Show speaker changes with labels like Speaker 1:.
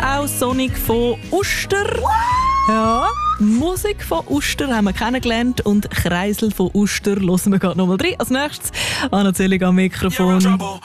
Speaker 1: auch Sonic von Uster. Ja, Musik von Uster haben wir kennengelernt und Kreisel von Uster hören wir gerade nochmal rein. Als nächstes Anna Zöllig am Mikrofon.